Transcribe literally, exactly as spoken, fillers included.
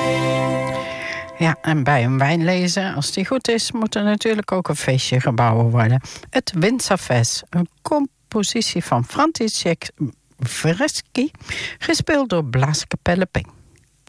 Ja, en bij een wijnlezer, als die goed is, moet er natuurlijk ook een feestje gebouwen worden. Het Windsurfest, een compositie van František Vršky, gespeeld door Blaaskapelle Ping.